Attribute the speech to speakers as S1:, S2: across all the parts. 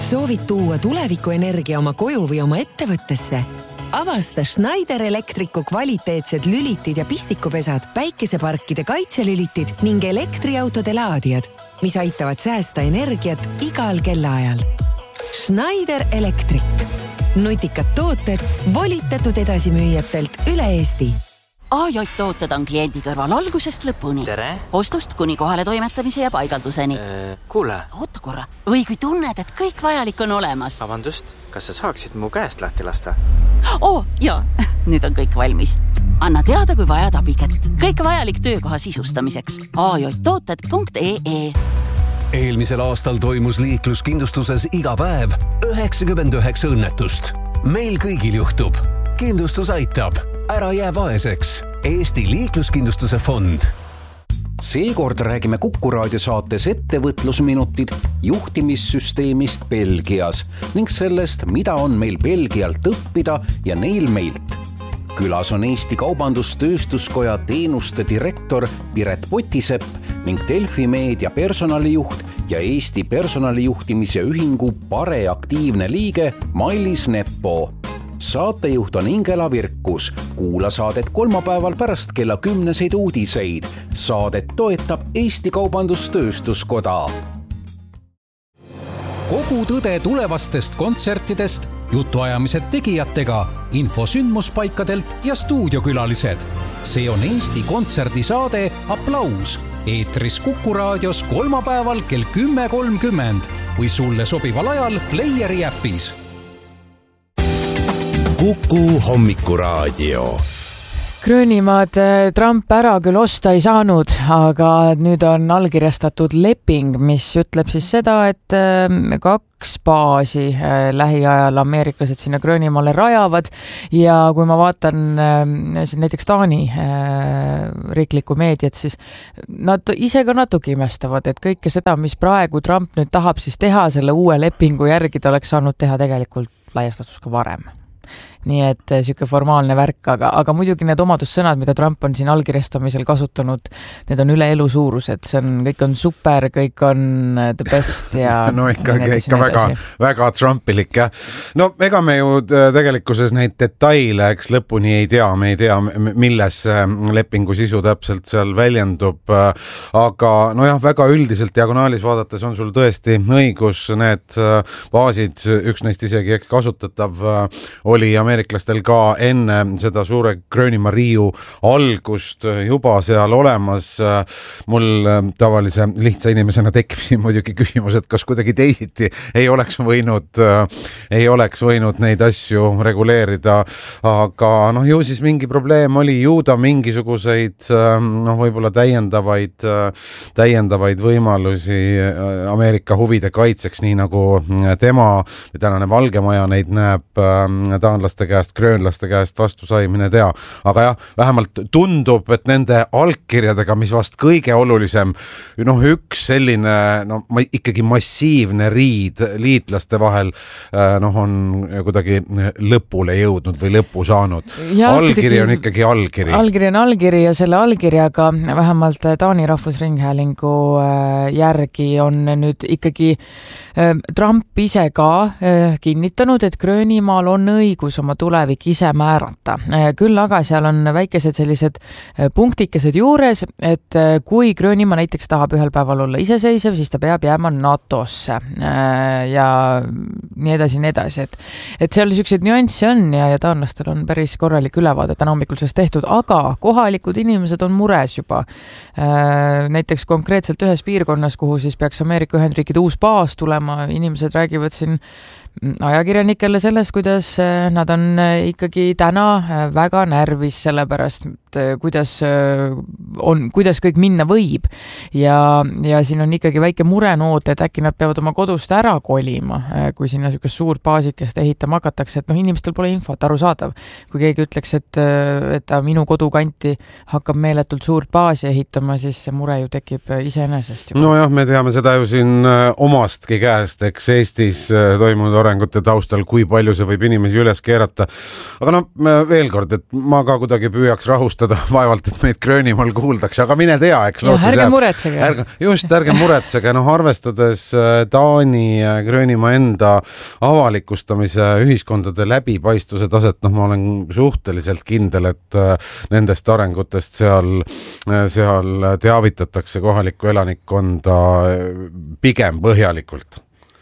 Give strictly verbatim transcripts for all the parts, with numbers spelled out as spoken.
S1: Soovid tuua tulevikuenergia oma koju või oma ettevõttesse? Avasta Schneider Electricu kvaliteetsed lülitid ja pistikupesad, päikeseparkide kaitselülitid ning elektriautode laadijad, mis aitavad säästa energiat igal kellaajal. Schneider Electric. Nutikad tooted volitatud edasimüüjatelt üle Eesti.
S2: A J tooted on kliendi kõrval algusest lõpuni.
S3: Tere!
S2: Ostust kuni kohale toimetamise ja paigalduseni.
S3: Äh, kuule.
S2: Oota korra. Või kui tunned, et kõik vajalik on olemas.
S3: Vabandust, kas sa saaksid mu käest lahti lasta?
S2: Oo, jaa. Nüüd on kõik valmis. Anna teada, kui vajad abikätt. Kõik vajalik töökoha sisustamiseks. a j tooted punkt e e
S4: Eelmisel aastal toimus liikluskindlustuses iga päev üheksakümmend üheksa õnnetust. Meil kõigil juhtub. Kindlustus aitab. Ära jää vaeseks. Eesti liikluskindlustuse fond.
S5: Seekord räägime Kuku raadio saates ettevõtlusminutid juhtimissüsteemist Belgias ning sellest, mida on meil Belgialt õppida ja neil meilt. Külas on Eesti Kaubandus-Tööstuskoja teenuste direktor Piret Potisepp ning Delfi meedia personalijuht ja Eesti personalijuhtimise ühingu Pare aktiivne liige Mailis Neppo. Saatejuht on Ingela Virkus. Kuula saadet kolmapäeval pärast kella kümneseid uudiseid. Saadet toetab Eesti Kaubandus-Tööstuskoda.
S6: Kogu tõde tulevastest kontsertidest, jutuajamised tegijatega, info sündmuspaikadelt ja stuudiokülalised. See on Eesti kontserdisaade Aplaus. Eetris Kuku raadios kolmapäeval kell kümme kolmkümmend või sulle sobival ajal Playeri äpis.
S7: Kuku hommikuraadio.
S8: Gröönimaad Trump ära küll osta ei saanud, aga nüüd on allkirjastatud leping, mis ütleb siis seda, et kaks baasi lähiajal ameeriklased sinna Gröönimaale rajavad ja kui ma vaatan näiteks Taani riiklikku meediat, siis nad ise ka natuke imestavad, et kõike seda, mis praegu Trump nüüd tahab siis teha selle uue lepingu järgi, ta oleks saanud teha tegelikult laias laastus ka varem. Nii et siuke formaalne värk, aga, aga muidugi need omadussõnad, mida Trump on siin allkirjastamisel kasutanud, need on üle elu suurused, see on, kõik on super, kõik on the best ja
S9: no ikka, ikka väga, väga Trumpilik, jah. No ega me ju tegelikkuses neid detaile, eks lõpuni ei tea, me ei tea, milles lepingu sisu täpselt seal väljendub, aga no jah, väga üldiselt diagonaalis vaadates on sul tõesti õigus, need baasid, üks neist isegi kasutatav oli ameeriklastel ka enne seda suure Gröönimaa riiu algust juba seal olemas. Mul tavalise lihtsa inimesena tekib siin muidugi küsimus, et kas kuidagi teisiti ei oleks võinud, ei oleks võinud neid asju reguleerida, aga noh, ju siis mingi probleem oli, ju ta mingisuguseid noh, võib-olla täiendavaid, täiendavaid võimalusi Ameerika huvide kaitseks, nii nagu tema või tänane Valgemaja neid näeb taanlaste käest, gröönlaste käest vastu saimine tea. Aga jah, vähemalt tundub, et nende allkirjadega, mis vast kõige olulisem, noh, üks selline no, ikkagi massiivne riid liitlaste vahel noh, on kuidagi lõpule jõudnud või lõpu saanud. Ja, allkiri on ikkagi allkiri.
S8: Allkiri on allkiri ja selle allkirjaga vähemalt Taani Rahvusringhäälingu järgi on nüüd ikkagi Trump ise ka kinnitanud, et Gröönimaal on õigus oma tulevik ise määrata. Küll aga seal on väikesed sellised punktikesed juures, et kui Gröönimaa näiteks tahab ühel päeval olla iseseisev, siis ta peab jääma NATOsse ja nii edasi, nii edasi. Et, et seal selliseid nüanssi on ja, ja taanlastel on päris korralik ülevaade täna hommikul sellest tehtud, aga kohalikud inimesed on mures juba. Näiteks konkreetselt ühes piirkonnas, kuhu siis peaks Ameerika Ühendriikide uus baas tulema, inimesed räägivad siin ajakirjanikele sellest, kuidas nad on ikkagi täna väga närvis sellepärast, kuidas on, kuidas kõik minna võib. Ja, ja siin on ikkagi väike murenoot, et äkki nad peavad oma kodust ära kolima, kui sinna sellisest suurt baasikest ehitama hakatakse, et noh, inimestel pole infot, arusaadav. Kui keegi ütleks, et, et ta minu kodukanti hakkab meeletult suurt baasi ehitama, siis see mure ju tekib iseenesest.
S9: No jah, me teame seda ju siin omastki käest, eks Eestis toimunud arengute taustal, kui palju see võib inimesi üles keerata. jätkata. Aga no veel kord, et ma ka kuidagi püüaks rahustada, vaevalt, et meid Gröönimaal kuuldakse, aga mine tea, eks.
S8: Ja, ärge muretsege.
S9: Ärge, just, ärge muretsege, noh arvestades Taani Gröönimaa enda avalikustamise ühiskondade läbipaistvuse taset, noh ma olen suhteliselt kindel, et nendest arengutest seal, seal teavitatakse kohalikku elanikkonda pigem põhjalikult.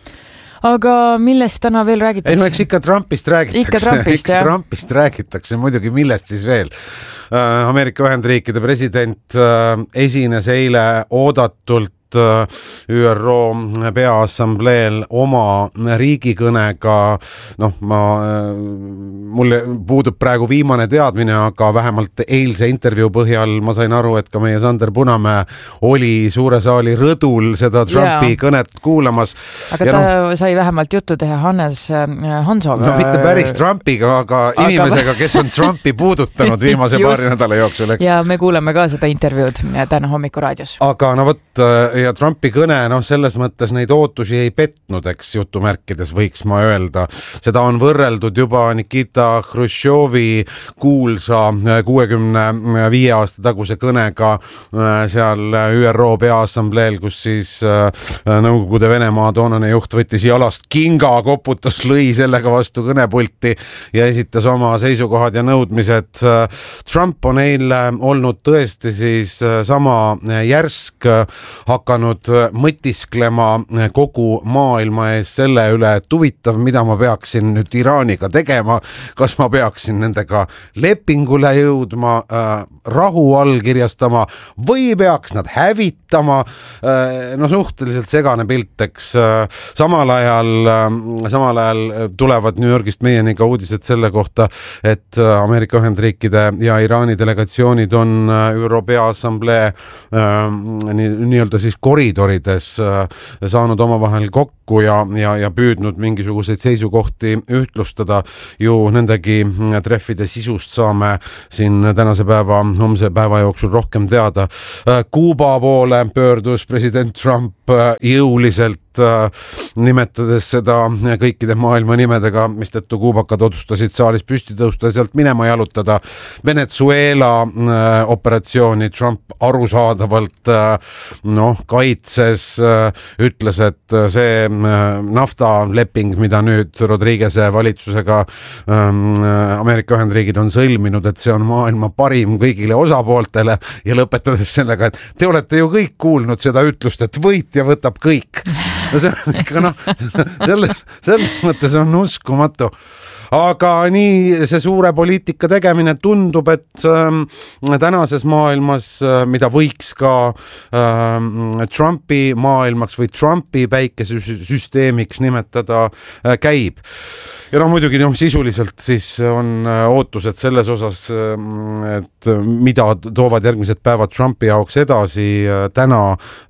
S8: Aga millest täna veel räägitakse?
S9: Ei no eks ikka Trumpist räägitakse.
S8: Ikka Trumpist,
S9: eks Trumpist räägitakse, muidugi millest siis veel. Ameerika Ühendriikide president esines eile oodatult Ü R O peaassambleel oma riigikõnega, noh ma, mul puudub praegu viimane teadmine, aga vähemalt eilse intervjuu põhjal ma sain aru, et ka meie Sander Punamäe oli suure saali rõdul seda Trumpi yeah. kõnet kuulamas.
S8: Aga ja ta no, sai vähemalt juttu teha Hannes Hansoga.
S9: No mitte päris Trumpiga, aga, aga inimesega, kes on Trumpi puudutanud viimase paari nädala jooksul. Eks?
S8: Ja me kuuleme ka seda intervjuud täna hommikuraadios.
S9: Aga no võt, ja Trumpi kõne, noh selles mõttes neid ootusi ei petnud, eks jutumärkides võiks ma öelda. Seda on võrreldud juba Nikita Hruštšovi kuulsa kuuekümne viie aasta taguse kõnega seal Ü R O peaassambleel, kus siis Nõukogude Venemaa toonane juht võttis jalast kinga, koputas, lõi sellega vastu kõnepulti ja esitas oma seisukohad ja nõudmised. Trump on eile olnud tõesti siis sama järsk, hakanud mõtisklema kogu maailma ees selle üle, et huvitav, mida ma peaksin nüüd Iraaniga tegema, kas ma peaksin nendega lepingule jõudma, äh, rahu allkirjastama või peaks nad hävitama, äh, no suhteliselt segane pilt, eks äh, samal ajal, äh, samal ajal tulevad New Yorgist meieni ka uudised selle kohta, et äh, Ameerika Ühendriikide ja Iraani delegatsioonid on äh, Ü R O peaassamblee äh, nii, nii-öelda siis koridorides saanud omavahel kokku ja, ja, ja püüdnud mingisuguseid seisukohti ühtlustada. Ju nendegi treffide sisust saame siin tänase päeva, homse päeva jooksul rohkem teada. Kuuba poole pöördus president Trump jõuliselt nimetades seda kõikide maailma nimedega, mistõttu kuubakad otsustasid saalis püsti tõusta ja sealt minema jalutada. Venezuela operatsiooni Trump arusaadavalt noh, kaitses, ütles, et see naftaleping, mida nüüd Rodriguez'e valitsusega Ameerika Ühendriigid on sõlminud, et see on maailma parim kõigile osapooltele ja lõpetades sellega, et te olete ju kõik kuulnud seda ütlust, et võitja võtab kõik. No see on ikka noh, selles, selles mõttes on uskumatu. Aga nii see suure poliitika tegemine tundub, et ähm, tänases maailmas, äh, mida võiks ka äh, Trumpi maailmaks või Trumpi päikesüsteemiks nimetada, äh, käib. Ja no muidugi noh, sisuliselt siis on ootused selles osas, et mida toovad järgmised päevad Trumpi jaoks edasi. Täna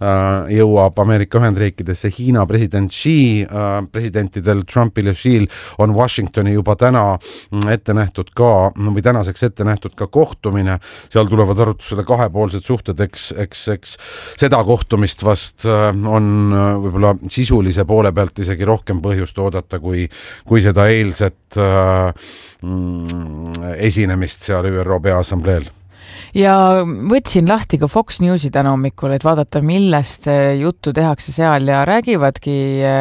S9: jõuab Ameerika Ühendriikidesse Hiina president Xi, presidentidel Trumpil ja Xi'l on Washingtoni juba täna ette nähtud ka, või tänaseks ette nähtud ka kohtumine. Seal tulevad arutusele kahepoolsed suhted, eks, eks, eks seda kohtumist vast on võib-olla sisulise poole pealt isegi rohkem põhjust oodata, kui, kui seda eilset äh, esinemist seal Ü R O peaassambleel.
S8: Ja võtsin lahti ka Fox Newsi täna hommikul, et vaadata, millest juttu tehakse seal ja räägivadki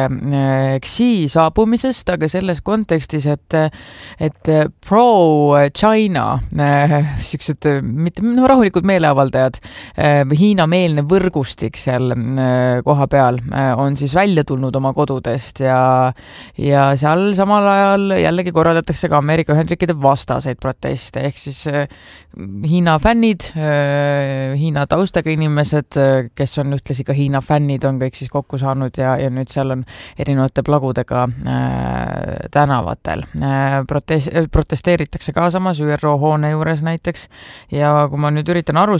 S8: Xi saabumisest, aga selles kontekstis, et, et pro-China, siuksed mitte no, rahulikud meeleavaldajad, Hiina-meelne võrgustik seal koha peal on siis välja tulnud oma kodudest ja, ja seal samal ajal jällegi korraldatakse ka Ameerika Ühendriikide vastaseid proteste, ehk siis Hiina fännid, Hiina taustaga inimesed, kes on ühtlasi ka Hiina fännid, on kõik siis kokku saanud ja, ja nüüd seal on erinevate plagudega äh, tänavatel. Äh, protest, protesteeritakse ka samas Ü R O hoone juures näiteks ja kui ma nüüd üritan aru saada, et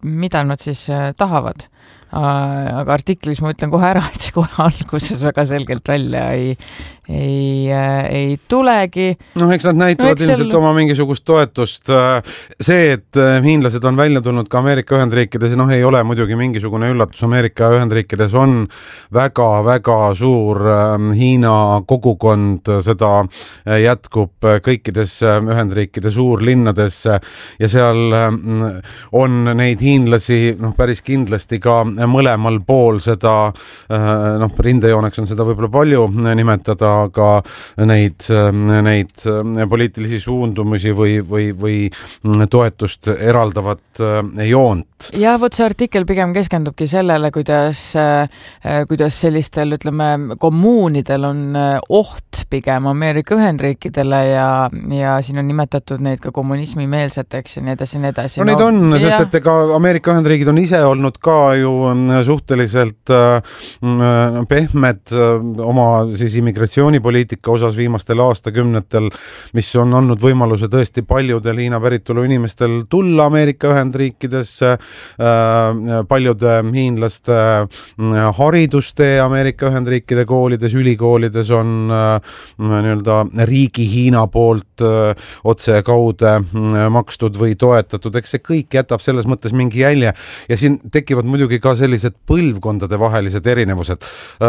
S8: mida nad siis tahavad. Aga artiklis ma ütlen kohe ära, et see kohe alguses väga selgelt välja ei, ei, ei tulegi.
S9: No eks nad näitavad no, ilmselt oma mingisugust toetust. See, et hiinlased on välja tulnud ka Ameerika Ühendriikides, noh ei ole muidugi mingisugune üllatus. Ameerika Ühendriikides on väga-väga suur Hiina kogukond, seda jätkub kõikides Ühendriikide suurlinnades ja seal on neid hiinlasi noh, päris kindlasti ka mõlemal pool seda, noh, rindejooneks on seda võib-olla palju nimetada, aga neid, neid poliitilisi suundumusi või, või, või toetust eraldavat joont.
S8: Ja vot see artikkel pigem keskendubki sellele, kuidas, kuidas sellistel, ütleme, kommuunidel on oht pigem Ameerika Ühendriikidele ja, ja siin on nimetatud neid ka kommunismi meelseteks ja nii edasi, nii edasi.
S9: No, no neid on, ja... sest et ega Ameerika Ühendriigid on ise olnud ka ju suhteliselt äh, pehmed äh, oma siis immigratsioonipoliitika osas viimastel aastakümnetel, mis on andnud võimaluse tõesti paljudel Hiina päritolu inimestel tulla Ameerika Ühendriikidesse, äh, paljude hiinlaste äh, haridustee Ameerika Ühendriikide koolides, ülikoolides on äh, nii-öelda riigi Hiina poolt äh, otse kaude äh, makstud või toetatud, eks see kõik jätab selles mõttes mingi jälje ja siin tekivad muidugi ka sellised põlvkondade vahelised erinevused.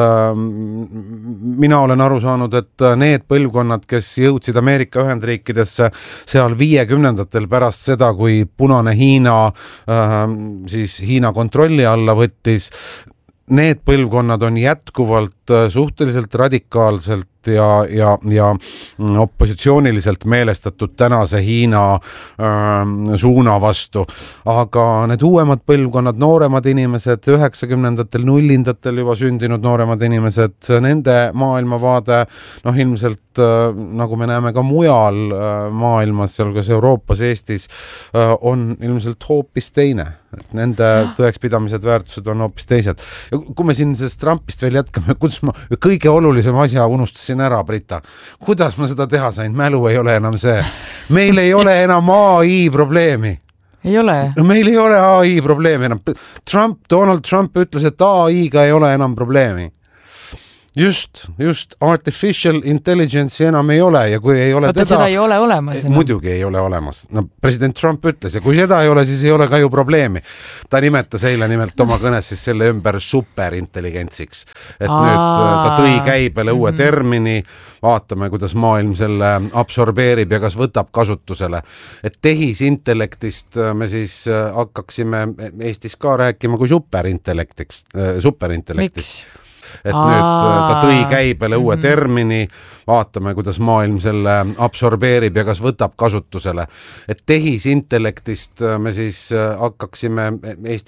S9: Mina olen aru saanud, et need põlvkonnad, kes jõudsid Ameerika Ühendriikidesse seal viiekümnendatel pärast seda, kui punane Hiina siis Hiina kontrolli alla võttis, need põlvkonnad on jätkuvalt suhteliselt radikaalselt ja, ja, ja opositsiooniliselt meelestatud tänase Hiina äh, suuna vastu. Aga need uuemad põlvkonnad, nooremad inimesed, üheksakümnendatel, nullindatel juba sündinud nooremad inimesed, nende maailmavaade, noh ilmselt äh, nagu me näeme ka mujal äh, maailmas, sealhulgas Euroopas, Eestis, äh, on ilmselt hoopis teine. Et nende tõekspidamised, väärtused on hoopis teised. Ja kui me siin sellest Trumpist veel jätkame, kuidas ma kõige olulisem asja unustasin ära, Brita. Kuidas ma seda teha sain? Mälu ei ole enam see. Meil ei ole enam A I probleemi.
S8: Ei ole?
S9: No meil ei ole A I probleemi enam. Trump, Donald Trump ütles, et A I-ga ei ole enam probleemi. Just, just artificial intelligence enam ei ole ja kui ei ole
S8: Oota,
S9: teda...
S8: seda ei ole olemas.
S9: Muidugi ei ole olemas. No, president Trump ütles ja kui seda ei ole, siis ei ole ka ju probleemi. Ta nimetas eile nimelt oma kõnes siis selle ümber superintelligentsiks. Et Aa. nüüd ta tõi käibele uue termini, vaatame, kuidas maailm selle absorbeerib ja kas võtab kasutusele. Et tehisintellektist me siis hakkaksime Eestis ka rääkima kui superintellektist. superintellektist.
S8: Miks?
S9: Et Aa. nüüd ta tõi käibele uue termini, vaatame, kuidas maailm selle absorbeerib ja kas võtab kasutusele. Et tehisintellektist me siis hakkaksime Eestis